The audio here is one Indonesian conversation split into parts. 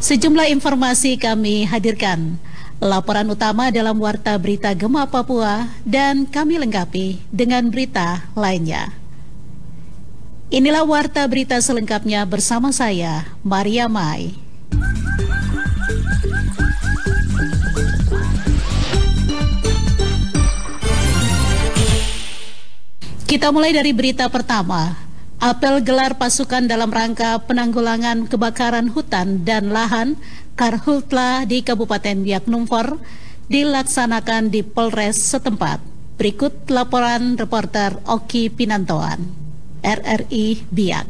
Sejumlah informasi kami hadirkan. Laporan utama dalam Warta Berita Gema Papua dan kami lengkapi dengan berita lainnya. Inilah Warta Berita selengkapnya bersama saya, Maria Mai. Kita mulai dari berita pertama. Apel gelar pasukan dalam rangka penanggulangan kebakaran hutan dan lahan Karhutla di Kabupaten Biak Numfor dilaksanakan di Polres setempat. Berikut laporan reporter Oki Pinantoan, RRI Biak.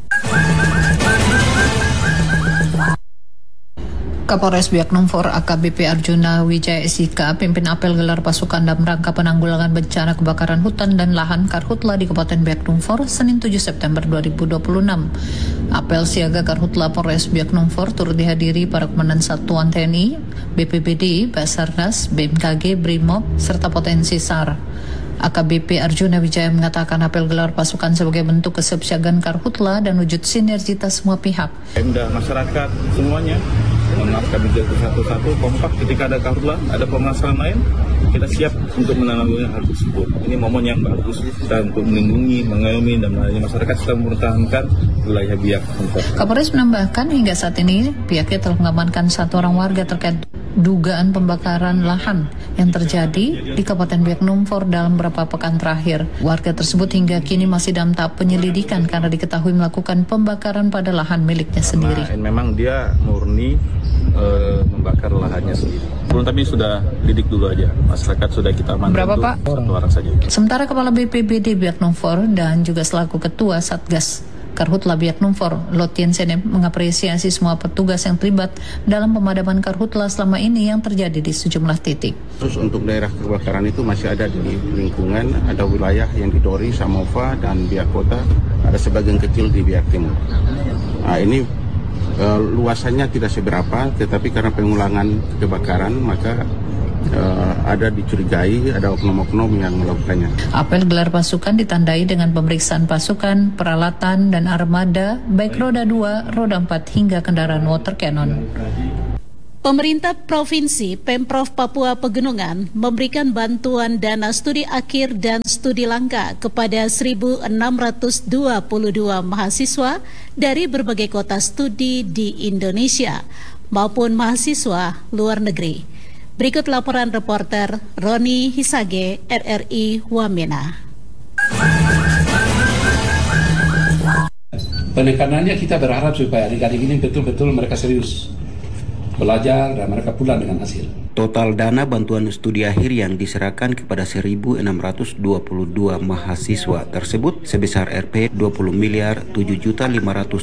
Kapolres Biak Numfor AKBP Arjuna Wijaya SIK pimpin apel gelar pasukan dalam rangka penanggulangan bencana kebakaran hutan dan lahan Karhutla di Kabupaten Biak Numfor Senin 7 September 2026. Apel siaga Karhutla Polres Biak Numfor turut dihadiri para komandan satuan TNI, BPBD, Basarnas, BMKG, Brimob, serta potensi SAR. AKBP Arjuna Wijaya mengatakan apel gelar pasukan sebagai bentuk kesiapsiagaan Karhutla dan wujud sinergitas semua pihak. Pemda, masyarakat, semuanya kami jaga satu-satu kompak ketika ada Karhutla, ada permasalahan lain, kita siap untuk menangani hal tersebut. Ini momen yang bagus dan untuk melindungi, mengayomi dan melayani masyarakat serta mempertahankan wilayah Biak Numfor. Kapolres menambahkan hingga saat ini pihaknya telah mengamankan 1 orang warga terkait dugaan pembakaran lahan yang terjadi di Kabupaten Biak Numfor dalam beberapa pekan terakhir. Warga tersebut hingga kini masih dalam tahap penyelidikan karena diketahui melakukan pembakaran pada lahan miliknya sendiri. Memang dia murni membakar lahannya sendiri. Belum, tapi sudah didik dulu aja. Masyarakat sudah kita amankan. Berapa Pak? 1 orang saja. Sementara Kepala BPBD Biak Numfor dan juga selaku Ketua Satgas Karhutla Biak Numfor, Lotien Senep mengapresiasi semua petugas yang terlibat dalam pemadaman Karhutla selama ini yang terjadi di sejumlah titik. Terus untuk daerah kebakaran itu masih ada di lingkungan, ada wilayah yang di Dori, Samova, dan Biak Kota, ada sebagian kecil di Biak Timur. Nah ini luasannya tidak seberapa, tetapi karena pengulangan kebakaran maka ada dicurigai ada oknum-oknum yang melakukannya. Apel gelar pasukan ditandai dengan pemeriksaan pasukan, peralatan, dan armada, baik roda 2, roda 4, hingga kendaraan water cannon. Pemerintah Provinsi Pemprov Papua Pegunungan memberikan bantuan dana studi akhir dan studi langka kepada 1.622 mahasiswa dari berbagai kota studi di Indonesia maupun mahasiswa luar negeri. Berikut laporan reporter Roni Hisage, RRI Wamena. Penekanannya kita berharap supaya adik-adik ini betul-betul mereka serius belajar dan mereka pulang dengan hasil. Total dana bantuan studi akhir yang diserahkan kepada 1.622 mahasiswa tersebut sebesar Rp 20.007.500.000.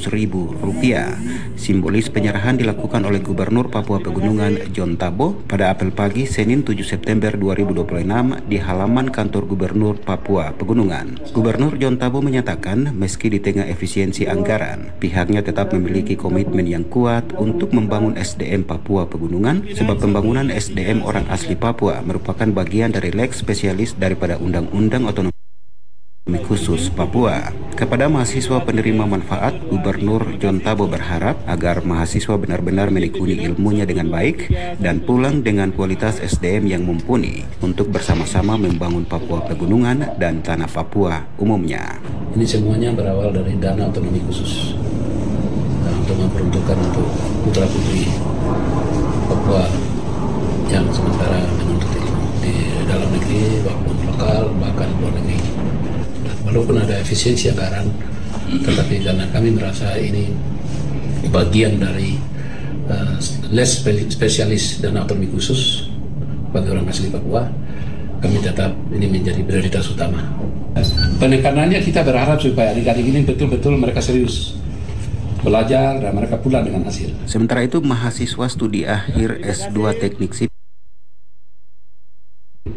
Simbolis penyerahan dilakukan oleh Gubernur Papua Pegunungan John Tabo pada apel pagi Senin 7 September 2026 di halaman kantor Gubernur Papua Pegunungan. Gubernur John Tabo menyatakan meski di tengah efisiensi anggaran, pihaknya tetap memiliki komitmen yang kuat untuk membangun SDM Papua Pegunungan sebab pembangunan SDM orang asli Papua merupakan bagian dari lex spesialis daripada Undang-Undang Otonomi Khusus Papua. Kepada mahasiswa penerima manfaat, Gubernur John Tabo berharap agar mahasiswa benar-benar menekuni ilmunya dengan baik dan pulang dengan kualitas SDM yang mumpuni untuk bersama-sama membangun Papua Pegunungan dan tanah Papua umumnya. Ini semuanya berawal dari dana otonomi khusus untuk memperuntukkan untuk putra-putri Papua yang sementara menuntut ilmu di dalam negeri maupun lokal bahkan luar negeri. Dan walaupun ada efisiensi anggaran, tetapi karena kami merasa ini bagian dari les spesialis dan otonomi khusus bagi orang asli Papua, kami tetap ini menjadi prioritas utama. Penekanannya kita berharap supaya adik-adik ini betul-betul mereka serius belajar dan mereka pulang dengan hasil. Sementara itu mahasiswa studi akhir S2 Teknik Sipil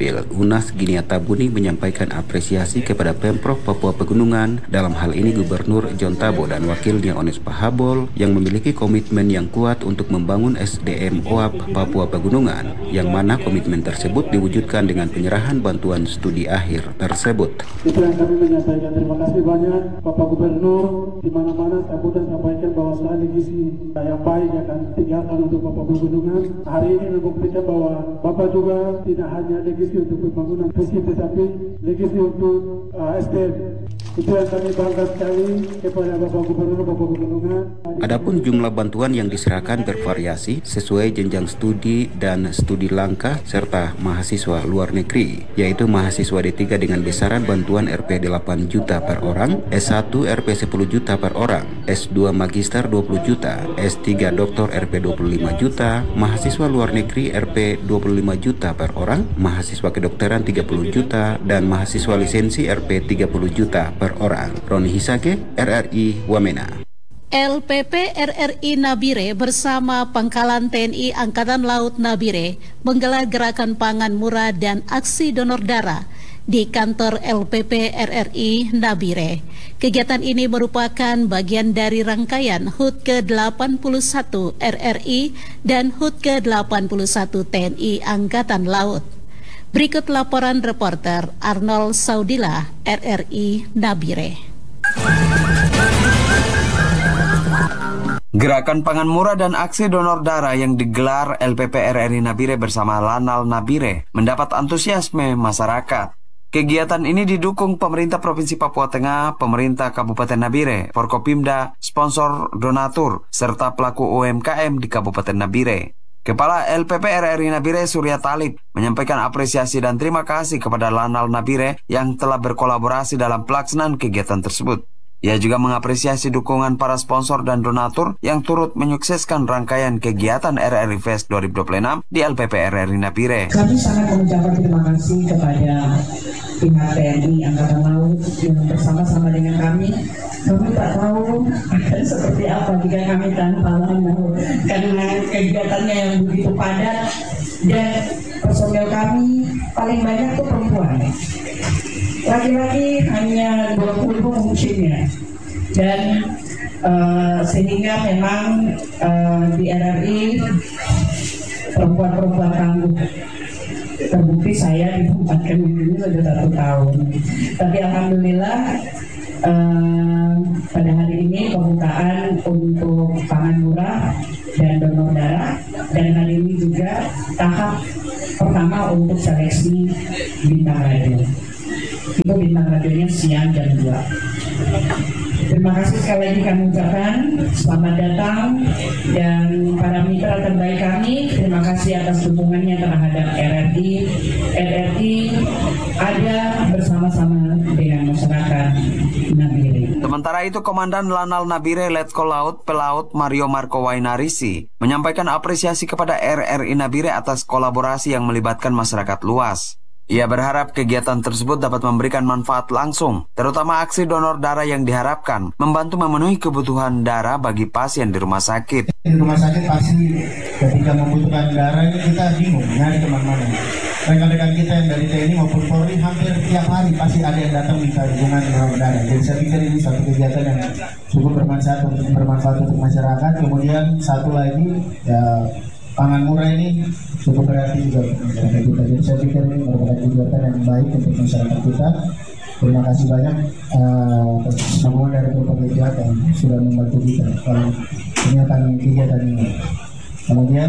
Sipil Unas Giniata Buni menyampaikan apresiasi kepada Pemprov Papua Pegunungan, dalam hal ini Gubernur John Tabo dan wakilnya Ones Pahabol yang memiliki komitmen yang kuat untuk membangun SDM OAP Papua Pegunungan, yang mana komitmen tersebut diwujudkan dengan penyerahan bantuan studi akhir tersebut. Itu yang kami menyampaikan. Terima kasih banyak Bapak Gubernur. Di mana-mana sambutan sampaikan bahwa legasi yang baik akan tinggalkan untuk Bapak Pegunungan. Hari ini membuktikan bahwa Bapak juga tidak hanya legasi untuk pembangunan fisik, tetapi legasi untuk SDM. Itu yang kami bangga sekali kepada Bapak Gubernur, Bapak Pegunungan. Adapun jumlah bantuan yang diserahkan bervariasi sesuai jenjang studi dan studi langkah serta mahasiswa luar negeri, yaitu mahasiswa D3 dengan besaran bantuan Rp 8 juta per orang, S1 Rp 10 juta per orang, S2 Magister 20 juta, S3 Doktor Rp 25 juta, mahasiswa luar negeri Rp 25 juta per orang, mahasiswa kedokteran 30 juta, dan mahasiswa lisensi Rp 30 juta per orang. Roni Hisage, RRI Wamena. LPP RRI Nabire bersama Pangkalan TNI Angkatan Laut Nabire menggelar gerakan pangan murah dan aksi donor darah di kantor LPP RRI Nabire. Kegiatan ini merupakan bagian dari rangkaian HUT ke-81 RRI dan HUT ke-81 TNI Angkatan Laut. Berikut laporan reporter Arnold Saudila, RRI Nabire. Gerakan pangan murah dan aksi donor darah yang digelar LPP RRI Nabire bersama Lanal Nabire mendapat antusiasme masyarakat. Kegiatan ini didukung pemerintah Provinsi Papua Tengah, pemerintah Kabupaten Nabire, Forkopimda, sponsor donatur, serta pelaku UMKM di Kabupaten Nabire. Kepala LPP RRI Nabire Surya Talib menyampaikan apresiasi dan terima kasih kepada Lanal Nabire yang telah berkolaborasi dalam pelaksanaan kegiatan tersebut. Ia juga mengapresiasi dukungan para sponsor dan donatur yang turut menyukseskan rangkaian kegiatan RRI Fest 2026 di LPP RRI Nabire. Kami sangat mengucapkan terima kasih kepada pihak TNI Angkatan Laut yang bersama-sama dengan kami. Kami tak tahu akan seperti apa jika kami tanpa laut, karena kegiatannya yang begitu padat dan personel kami paling banyak itu perempuan. Laki-laki hanya 20 mungkin ya. Dan sehingga memang di RRI perempuan-perempuan tangguh. Terbukti saya ditempatkan di sini sudah 1 tahun. Tapi alhamdulillah pada hari ini pembukaan untuk pangan murah dan donor darah, dan hari ini juga tahap pertama untuk seleksi bintang radio. Itu bintang radionya siang jam 2. Terima kasih sekali lagi kami ucapkan selamat datang, dan para mitra terbaik kami, terima kasih atas dukungannya terhadap RRI. RRI ada bersama-sama dengan masyarakat Nabire. Sementara itu, Komandan Lanal Nabire Letkol Laut Pelaut Mario Marco Wainarisi menyampaikan apresiasi kepada RRI Nabire atas kolaborasi yang melibatkan masyarakat luas. Ia berharap kegiatan tersebut dapat memberikan manfaat langsung, terutama aksi donor darah yang diharapkan membantu memenuhi kebutuhan darah bagi pasien di rumah sakit. Di rumah sakit pasti ketika membutuhkan darah ini kita bingung nyari kemana-mana. Rekan-rekan kita yang dari TNI maupun Polri hampir tiap hari pasti ada yang datang minta dukungan donor darah. Jadi saya pikir ini satu kegiatan yang cukup bermanfaat untuk masyarakat. Kemudian satu lagi ya, pangan murah ini cukup berarti juga untuk masyarakat kita. Jadi saya pikir ini merupakan kegiatan yang baik untuk masyarakat kita. Terima kasih banyak semua dari berbagai pihak yang sudah membantu kita dalam kegiatan ini. Kemudian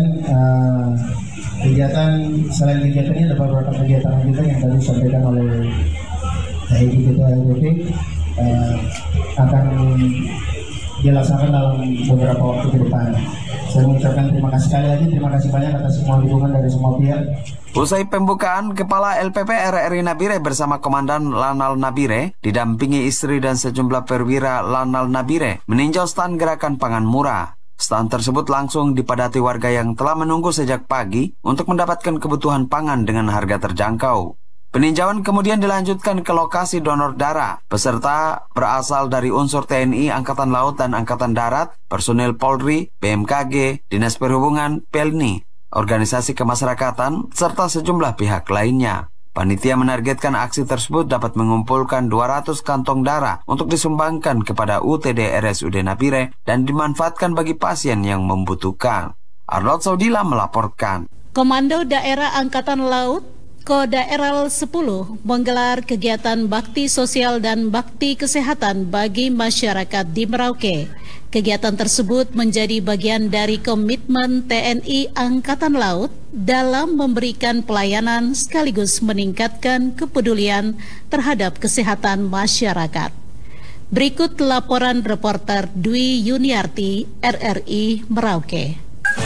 selain kegiatan ini ada beberapa kegiatan kita yang tadi disampaikan oleh HID Ketua LPP akan dilaksanakan dalam beberapa waktu ke depan. Saya mengucapkan terima kasih sekali lagi, terima kasih banyak atas semua dukungan dari semua pihak. Usai pembukaan, Kepala LPP RRI Nabire bersama Komandan Lanal Nabire didampingi istri dan sejumlah perwira Lanal Nabire meninjau stand gerakan pangan murah. Stand tersebut langsung dipadati warga yang telah menunggu sejak pagi untuk mendapatkan kebutuhan pangan dengan harga terjangkau. Peninjauan kemudian dilanjutkan ke lokasi donor darah. Peserta berasal dari unsur TNI, Angkatan Laut dan Angkatan Darat, personil Polri, BMKG, Dinas Perhubungan, Pelni, organisasi kemasyarakatan, serta sejumlah pihak lainnya. Panitia menargetkan aksi tersebut dapat mengumpulkan 200 kantong darah untuk disumbangkan kepada UTD RSUD Nabire dan dimanfaatkan bagi pasien yang membutuhkan. Arnold Saudila melaporkan. Komando Daerah Angkatan Laut Kodaeral 10 menggelar kegiatan bakti sosial dan bakti kesehatan bagi masyarakat di Merauke. Kegiatan tersebut menjadi bagian dari komitmen TNI Angkatan Laut dalam memberikan pelayanan sekaligus meningkatkan kepedulian terhadap kesehatan masyarakat. Berikut laporan reporter Dwi Yuniarti, RRI Merauke.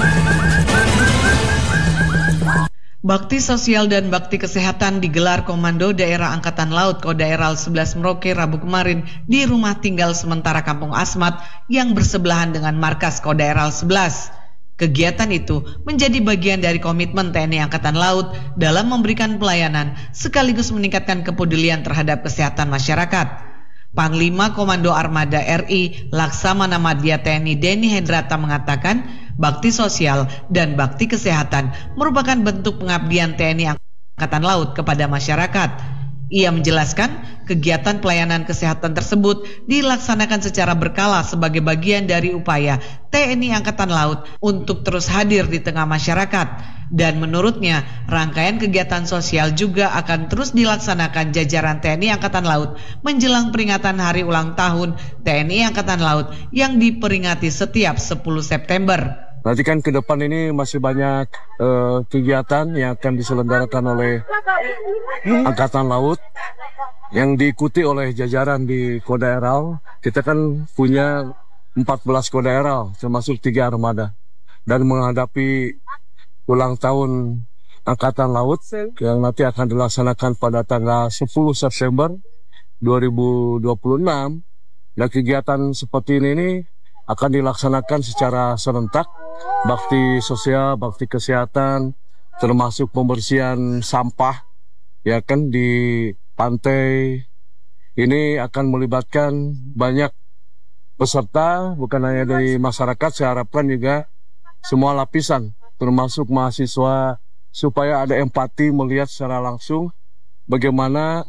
Bakti sosial dan bakti kesehatan digelar Komando Daerah Angkatan Laut Kodaeral 11 Merauke Rabu kemarin di rumah tinggal sementara Kampung Asmat yang bersebelahan dengan markas Kodaeral 11. Kegiatan itu menjadi bagian dari komitmen TNI Angkatan Laut dalam memberikan pelayanan sekaligus meningkatkan kepedulian terhadap kesehatan masyarakat. Panglima Komando Armada RI Laksamana Madya TNI Denny Hendrata mengatakan bakti sosial dan bakti kesehatan merupakan bentuk pengabdian TNI Angkatan Laut kepada masyarakat. Ia menjelaskan kegiatan pelayanan kesehatan tersebut dilaksanakan secara berkala sebagai bagian dari upaya TNI Angkatan Laut untuk terus hadir di tengah masyarakat. Dan menurutnya, rangkaian kegiatan sosial juga akan terus dilaksanakan jajaran TNI Angkatan Laut menjelang peringatan Hari Ulang Tahun TNI Angkatan Laut yang diperingati setiap 10 September. Nanti kan ke depan ini masih banyak kegiatan yang akan diselenggarakan oleh Angkatan Laut yang diikuti oleh jajaran di Kodaeral. Kita kan punya 14 Kodaeral termasuk 3 armada. Dan menghadapi ulang tahun Angkatan Laut yang nanti akan dilaksanakan pada tanggal 10 September 2026. Dan kegiatan seperti ini akan dilaksanakan secara serentak, bakti sosial, bakti kesehatan, termasuk pembersihan sampah, ya kan, di pantai. Ini akan melibatkan banyak peserta, bukan hanya dari masyarakat, saya harapkan juga semua lapisan, termasuk mahasiswa, supaya ada empati melihat secara langsung bagaimana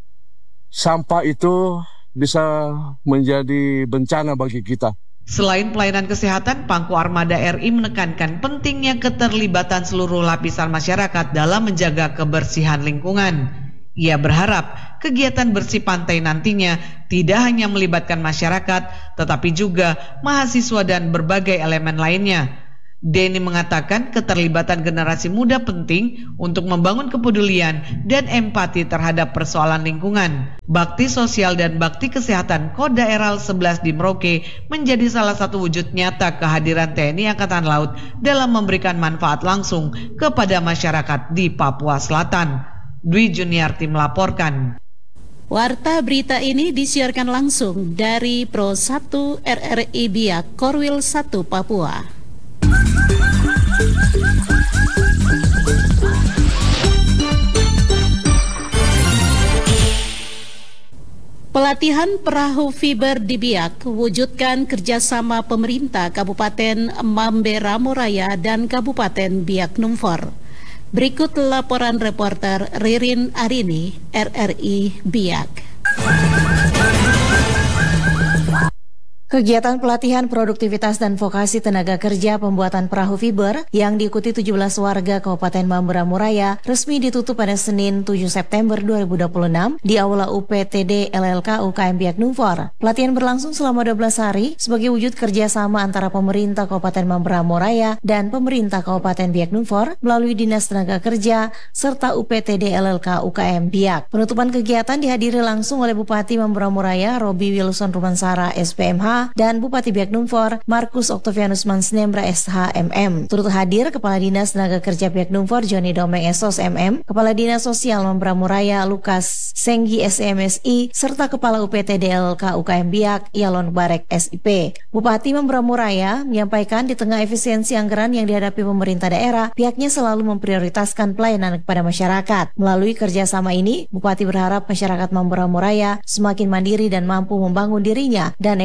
sampah itu bisa menjadi bencana bagi kita. Selain pelayanan kesehatan, Pangku Armada RI menekankan pentingnya keterlibatan seluruh lapisan masyarakat dalam menjaga kebersihan lingkungan. Ia berharap kegiatan bersih pantai nantinya tidak hanya melibatkan masyarakat, tetapi juga mahasiswa dan berbagai elemen lainnya. Denny mengatakan keterlibatan generasi muda penting untuk membangun kepedulian dan empati terhadap persoalan lingkungan. Bakti sosial dan bakti kesehatan Kodaeral 11 di Merauke menjadi salah satu wujud nyata kehadiran TNI Angkatan Laut dalam memberikan manfaat langsung kepada masyarakat di Papua Selatan. Dwi Juniarti melaporkan. Warta berita ini disiarkan langsung dari Pro 1 RRI Biak Korwil 1 Papua. Pelatihan perahu fiber di Biak wujudkan kerjasama pemerintah Kabupaten Mamberamo Raya dan Kabupaten Biak Numfor. Berikut laporan reporter Ririn Arini, RRI Biak. Kegiatan pelatihan produktivitas dan vokasi tenaga kerja pembuatan perahu fiber yang diikuti 17 warga Kabupaten Mamberamo Raya resmi ditutup pada Senin 7 September 2026 di Aula UPTD LLK UKM Biak Numfor. Pelatihan berlangsung selama 12 hari sebagai wujud kerjasama antara pemerintah Kabupaten Mamberamo Raya dan pemerintah Kabupaten Biak Numfor melalui Dinas Tenaga Kerja serta UPTD LLK UKM Biak. Penutupan kegiatan dihadiri langsung oleh Bupati Mamberamo Raya Robi Wilson Rumansara SPMH dan Bupati Biak Numfor Markus Oktavianus Mansnembra SHMM. Turut hadir Kepala Dinas Tenaga Kerja Biak Numfor Joni Domeng Esos MM, Kepala Dinas Sosial Mamberamo Raya Lukas Senggi SMSI, serta Kepala UPTD LLK UKM Biak Yalon Barek SIP. Bupati Mamberamo Raya menyampaikan di tengah efisiensi anggaran yang dihadapi pemerintah daerah, pihaknya selalu memprioritaskan pelayanan kepada masyarakat. Melalui kerjasama ini, Bupati berharap masyarakat Mamberamo Raya semakin mandiri dan mampu membangun dirinya dan ekonomi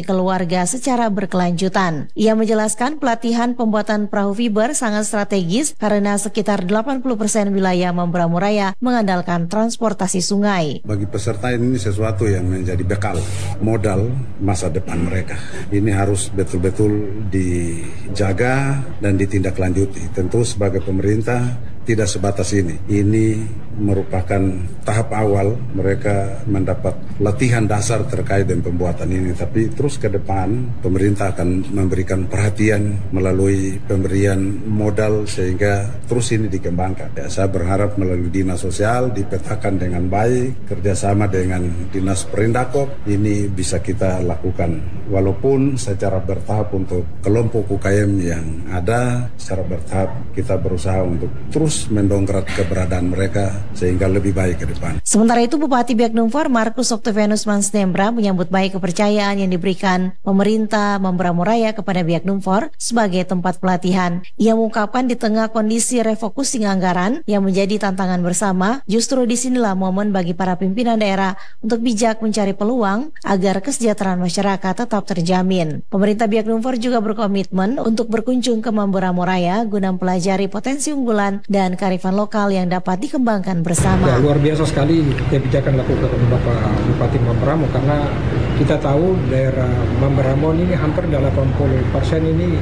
keluarga secara berkelanjutan. Ia menjelaskan pelatihan pembuatan perahu fiber sangat strategis karena sekitar 80% wilayah Mamberamo Raya mengandalkan transportasi sungai. Bagi peserta ini sesuatu yang menjadi bekal, modal masa depan mereka. Ini harus betul-betul dijaga dan ditindaklanjuti. Tentu sebagai pemerintah tidak sebatas ini. Ini merupakan tahap awal mereka mendapat latihan dasar terkait dengan pembuatan ini. Tapi terus ke depan pemerintah akan memberikan perhatian melalui pemberian modal sehingga terus ini dikembangkan. Ya, saya berharap melalui Dinas Sosial dipetakan dengan baik, kerjasama dengan Dinas Perindakop, ini bisa kita lakukan. Walaupun secara bertahap untuk kelompok UKM yang ada, secara bertahap kita berusaha untuk terus mendongkrak keberadaan mereka sehingga lebih baik ke depan. Sementara itu, Bupati Biak Numfor Markus Octavianus Mansnembra menyambut baik kepercayaan yang diberikan pemerintah Mamberamo Raya kepada Biak Numfor sebagai tempat pelatihan. Ia mengungkapkan di tengah kondisi refocusing anggaran yang menjadi tantangan bersama, justru disinilah momen bagi para pimpinan daerah untuk bijak mencari peluang agar kesejahteraan masyarakat tetap terjamin. Pemerintah Biak Numfor juga berkomitmen untuk berkunjung ke Mamberamo Raya guna mempelajari potensi unggulan dan kearifan lokal yang dapat dikembangkan bersama. Ya, luar biasa sekali kebijakan dilakukan Bapak Bupati Mamberamo karena kita tahu daerah Mamberamo ini hampir 80% ini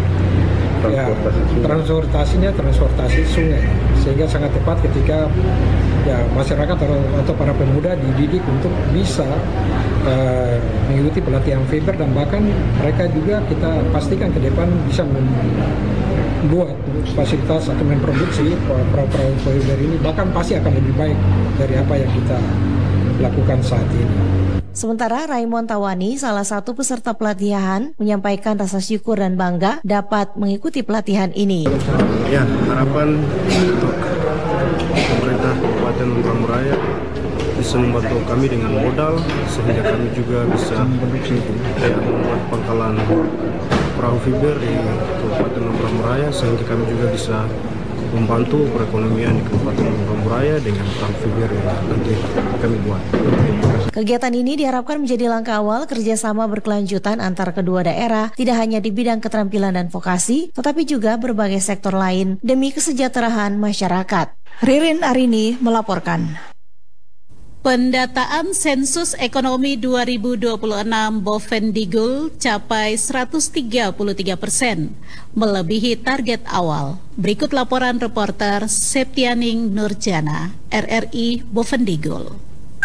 transportasi sungai, sehingga sangat tepat ketika masyarakat atau para pemuda dididik untuk bisa mengikuti pelatihan fiber, dan bahkan mereka juga kita pastikan ke depan bisa membuat fasilitas atau memproduksi perahu fiber ini, bahkan pasti akan lebih baik dari apa yang kita lakukan saat ini. Sementara Raymond Tawani, salah satu peserta pelatihan, menyampaikan rasa syukur dan bangga dapat mengikuti pelatihan ini. Ya, harapan untuk pemerintah Kabupaten Mamberamo Raya bisa membantu kami dengan modal sehingga kami juga bisa membuat pangkalan perahu fiber di Kabupaten Mamberamo Raya, sehingga kami juga bisa membantu perekonomian di Kabupaten Mamberamo Raya dengan perahu fiber yang nanti kami buat. Kegiatan ini diharapkan menjadi langkah awal kerjasama berkelanjutan antar kedua daerah, tidak hanya di bidang keterampilan dan vokasi, tetapi juga berbagai sektor lain demi kesejahteraan masyarakat. Ririn Arini melaporkan. Pendataan sensus ekonomi 2026 Bovendigul capai 133%, melebihi target awal. Berikut laporan reporter Septianing Nurjana, RRI Bovendigul.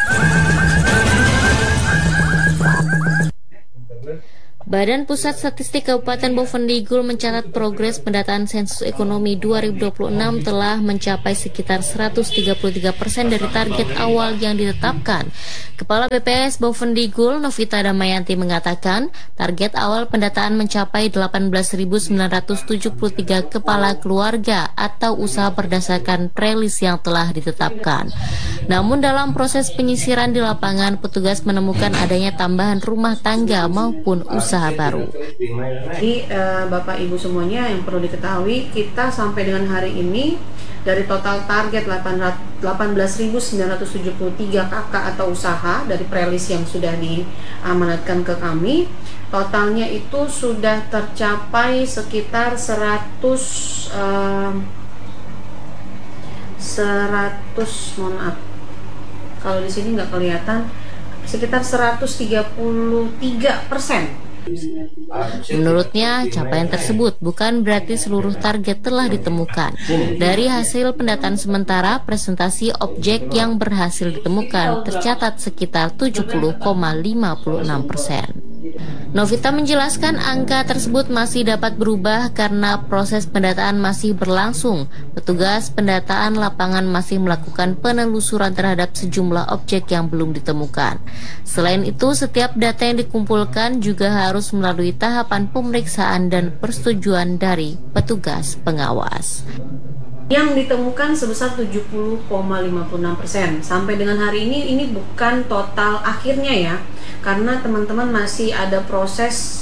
Badan Pusat Statistik Kabupaten Bovendigul mencatat progres pendataan sensus ekonomi 2026 telah mencapai sekitar 133% dari target awal yang ditetapkan. Kepala BPS Bovendigul, Novita Damayanti, mengatakan target awal pendataan mencapai 18.973 kepala keluarga atau usaha berdasarkan prelis yang telah ditetapkan. Namun dalam proses penyisiran di lapangan, petugas menemukan adanya tambahan rumah tangga maupun usaha baru. Jadi Bapak Ibu semuanya yang perlu diketahui, kita sampai dengan hari ini dari total target 18.973 KK atau usaha dari prelis yang sudah diamanatkan ke kami, totalnya itu sudah tercapai sekitar 100 mohon maaf kalau di sini nggak kelihatan, sekitar 133%. Menurutnya, capaian tersebut bukan berarti seluruh target telah ditemukan. Dari hasil pendataan sementara, presentasi objek yang berhasil ditemukan tercatat sekitar 70,56%. Novita menjelaskan angka tersebut masih dapat berubah karena proses pendataan masih berlangsung. Petugas pendataan lapangan masih melakukan penelusuran terhadap sejumlah objek yang belum ditemukan. Selain itu, setiap data yang dikumpulkan juga harus melalui tahapan pemeriksaan dan persetujuan dari petugas pengawas. Yang ditemukan sebesar 70,56%. Sampai dengan hari ini bukan total akhirnya ya, karena teman-teman masih ada proses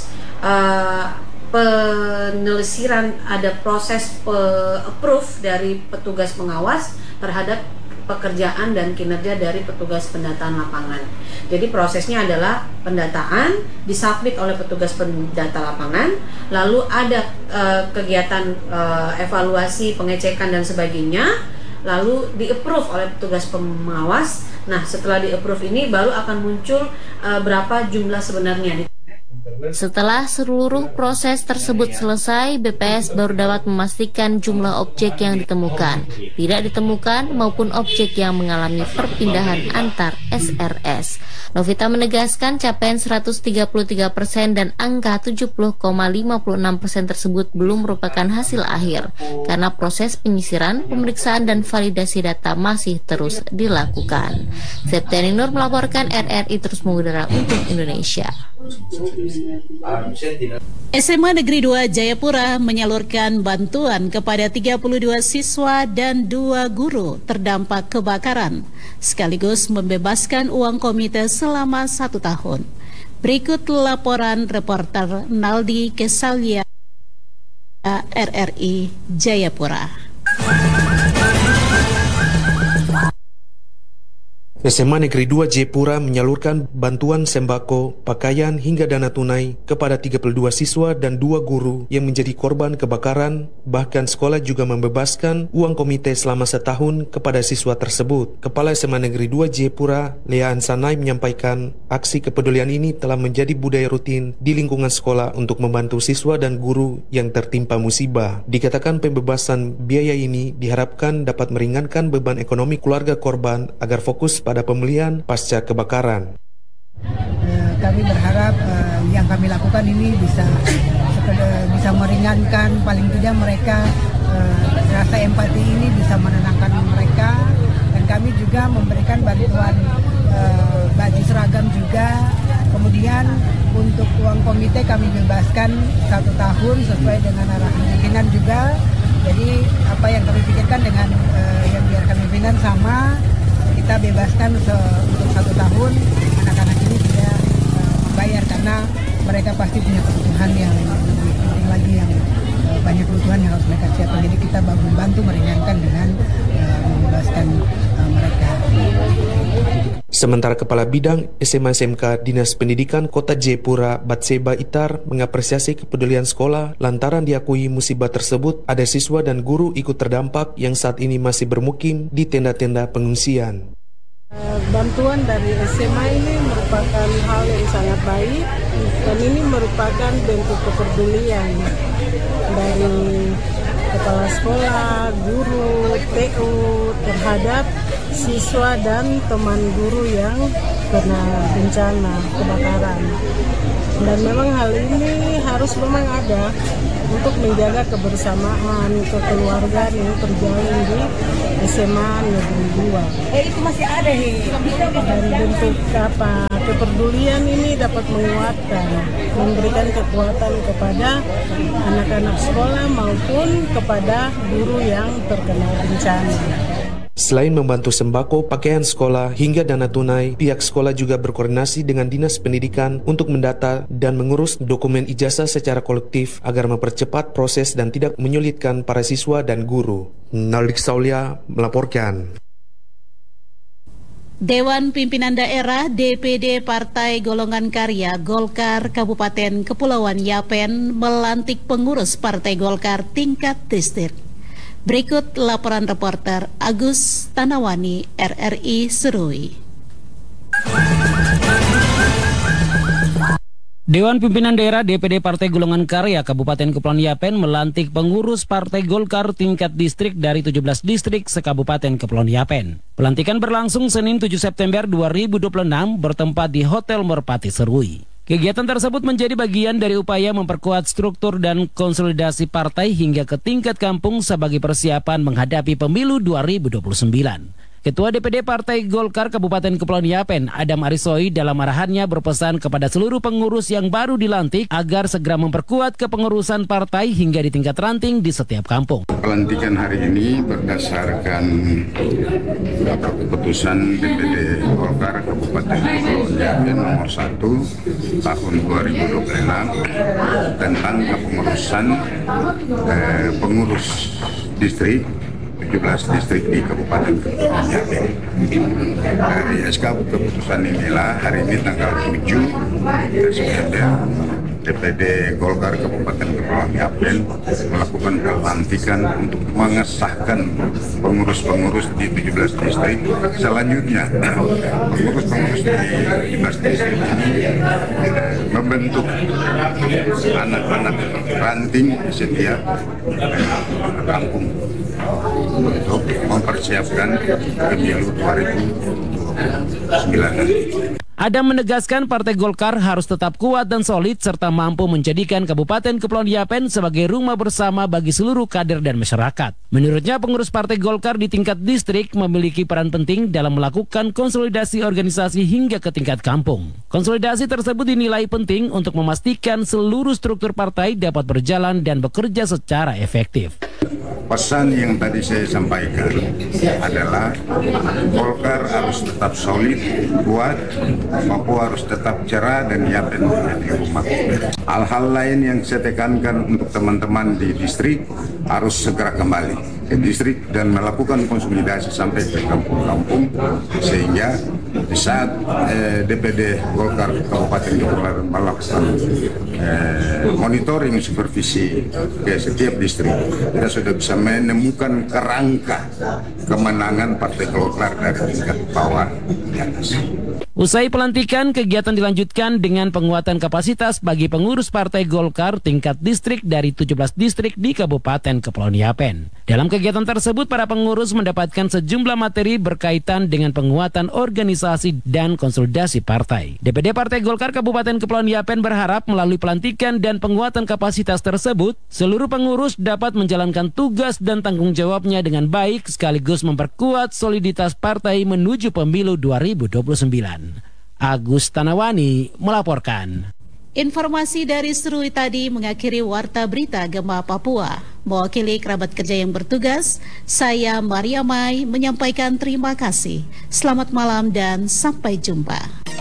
penelitian, ada proses approve dari petugas pengawas terhadap pekerjaan dan kinerja dari petugas pendataan lapangan. Jadi prosesnya adalah pendataan disubmit oleh petugas pendata lapangan, lalu ada kegiatan evaluasi, pengecekan dan sebagainya, lalu di-approve oleh petugas pengawas. Nah, setelah di-approve ini baru akan muncul berapa jumlah sebenarnya. Setelah seluruh proses tersebut selesai, BPS baru dapat memastikan jumlah objek yang ditemukan, tidak ditemukan maupun objek yang mengalami perpindahan antar SRS. Novita menegaskan capaian 133% dan angka 70,56% tersebut belum merupakan hasil akhir, karena proses penyisiran, pemeriksaan dan validasi data masih terus dilakukan. Septiani Nur melaporkan, RRI terus mengudara untuk Indonesia. SMA Negeri 2 Jayapura menyalurkan bantuan kepada 32 siswa dan 2 guru terdampak kebakaran, sekaligus membebaskan uang komite selama 1 tahun. Berikut laporan reporter Naldi Kesalia, RRI Jayapura. SMA Negeri 2 Jayapura menyalurkan bantuan sembako, pakaian hingga dana tunai kepada 32 siswa dan 2 guru yang menjadi korban kebakaran. Bahkan sekolah juga membebaskan uang komite selama 1 tahun kepada siswa tersebut. Kepala SMA Negeri 2 Jayapura, Lea Ansanai, menyampaikan aksi kepedulian ini telah menjadi budaya rutin di lingkungan sekolah untuk membantu siswa dan guru yang tertimpa musibah. Dikatakan pembebasan biaya ini diharapkan dapat meringankan beban ekonomi keluarga korban agar fokus pada pemulihan pasca kebakaran. Kami berharap yang kami lakukan ini bisa meringankan, paling tidak mereka rasa empati ini bisa menenangkan mereka, dan kami juga memberikan bantuan baju seragam juga. Kemudian untuk uang komite kami bebaskan 1 tahun sesuai dengan arahan pimpinan juga. Jadi apa yang kami pikirkan dengan yang biar kami pimpinan sama, kita bebaskan untuk 1 tahun. Anak-anak ini tidak membayar karena mereka pasti punya kebutuhan yang lebih penting lagi, yang banyak kebutuhan yang harus mereka siapkan. Jadi kita membantu meringankan dengan membebaskan mereka. Sementara Kepala Bidang SMA SMK Dinas Pendidikan Kota Jayapura, Batseba Itar, mengapresiasi kepedulian sekolah lantaran diakui musibah tersebut ada siswa dan guru ikut terdampak yang saat ini masih bermukim di tenda-tenda pengungsian. Bantuan dari SMA ini merupakan hal yang sangat baik, dan ini merupakan bentuk kepedulian dari kepala sekolah, guru, TU terhadap siswa dan teman guru yang kena bencana kebakaran. Dan memang hal ini harus memang ada untuk menjaga kebersamaan, kekeluargaan yang terjalin di SMA Negeri 2. Itu masih ada Dan bentuk kepedulian ini dapat menguatkan, memberikan kekuatan kepada anak-anak sekolah maupun kepada guru yang terkena bencana. Selain membantu sembako, pakaian sekolah, hingga dana tunai, pihak sekolah juga berkoordinasi dengan Dinas Pendidikan untuk mendata dan mengurus dokumen ijazah secara kolektif agar mempercepat proses dan tidak menyulitkan para siswa dan guru. Naldi Saulia melaporkan. Dewan Pimpinan Daerah DPD Partai Golongan Karya Golkar Kabupaten Kepulauan Yapen melantik pengurus Partai Golkar tingkat distrik. Berikut laporan reporter Agus Tanawani, RRI Serui. Dewan Pimpinan Daerah DPD Partai Golongan Karya Kabupaten Kepulauan Yapen melantik pengurus Partai Golkar tingkat distrik dari 17 distrik se-Kabupaten Kepulauan Yapen. Pelantikan berlangsung Senin 7 September 2026 bertempat di Hotel Merpati Serui. Kegiatan tersebut menjadi bagian dari upaya memperkuat struktur dan konsolidasi partai hingga ke tingkat kampung sebagai persiapan menghadapi pemilu 2029. Ketua DPD Partai Golkar Kabupaten Kepulauan Yapen, Adam Arisoi, dalam arahannya berpesan kepada seluruh pengurus yang baru dilantik agar segera memperkuat kepengurusan partai hingga di tingkat ranting di setiap kampung. Pelantikan hari ini berdasarkan keputusan DPD Golkar Kabupaten Kepulauan Yapen nomor 1 tahun 2026 tentang kepengurusan pengurus distrik 17 distrik di Kabupaten Kepulauan Yapen. Dari SK keputusan inilah hari ini tanggal 7 September DPD Golkar Kabupaten Kepulauan Yapen melakukan pelantikan untuk mengesahkan pengurus-pengurus di 17 distrik. Selanjutnya pengurus-pengurus di 17 distrik ini membentuk anak-anak ranting setiap kampung untuk mempersiapkan pemilu 2029. Adam menegaskan Partai Golkar harus tetap kuat dan solid serta mampu menjadikan Kabupaten Kepulauan Yapen sebagai rumah bersama bagi seluruh kader dan masyarakat. Menurutnya pengurus Partai Golkar di tingkat distrik memiliki peran penting dalam melakukan konsolidasi organisasi hingga ke tingkat kampung. Konsolidasi tersebut dinilai penting untuk memastikan seluruh struktur partai dapat berjalan dan bekerja secara efektif. Pesan yang tadi saya sampaikan adalah Golkar harus tetap solid, kuat, Papua harus tetap cerah dan Yapen menjadi rumah. Hal-hal lain yang saya tekankan untuk teman-teman di distrik harus segera kembali ke distrik dan melakukan konsolidasi sampai ke kampung-kampung sehingga di saat DPD Golkar Kabupaten Kepulauan melakukan monitoring supervisi ke setiap distrik, kita sudah bisa menemukan kerangka kemenangan Partai Golkar dari tingkat bawah di atas. Usai pelantikan, kegiatan dilanjutkan dengan penguatan kapasitas bagi pengurus Partai Golkar tingkat distrik dari 17 distrik di Kabupaten Kepulauan Yapen. Dalam kegiatan tersebut, para pengurus mendapatkan sejumlah materi berkaitan dengan penguatan organisasi dan konsolidasi partai. DPD Partai Golkar Kabupaten Kepulauan Yapen berharap melalui pelantikan dan penguatan kapasitas tersebut, seluruh pengurus dapat menjalankan tugas dan tanggung jawabnya dengan baik sekaligus memperkuat soliditas partai menuju pemilu 2029. Agus Tanawani melaporkan. Informasi dari Serui tadi mengakhiri Warta Berita Gema Papua. Mewakili kerabat kerja yang bertugas, saya Maria Mai menyampaikan terima kasih. Selamat malam dan sampai jumpa.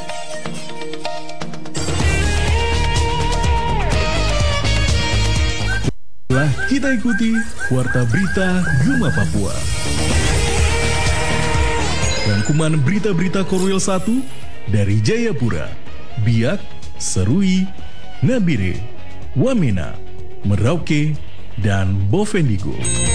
Telah kita ikuti Warta Berita Gema Papua. Rangkuman berita-berita Korwil 1 dari Jayapura, Biak, Serui, Nabire, Wamena, Merauke, dan Bovendigul.